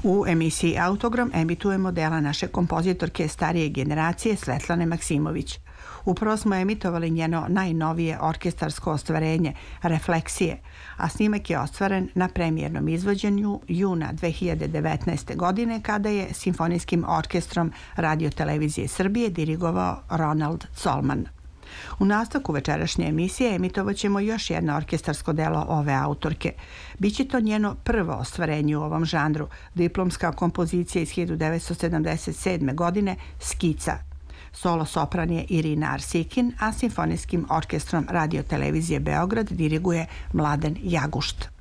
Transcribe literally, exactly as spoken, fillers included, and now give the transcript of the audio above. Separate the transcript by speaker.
Speaker 1: U emisiji Autogram emitujemo dela naše kompozitorke starije generacije Svetlane Maksimović. Upravo smo emitovali njeno najnovije orkestarsko ostvarenje Refleksije, a snimak je ostvaren na premijernom izvođenju juna dve hiljade devetnaeste. godine kada je Simfonijskim orkestrom Radio Televizije Srbije dirigovao Ronald Colman. U nastavku večerašnje emisije emitovat ćemo još jedno orkestarsko delo ove autorke. Biće to njeno prvo ostvarenje u ovom žanru, diplomska kompozicija iz hiljadu devetsto sedamdeset sedme. godine Skica. Solo sopran je Irina Arsikin, a Simfonijskim orkestrom Radio Televizije Beograd diriguje Mladen Jagušt.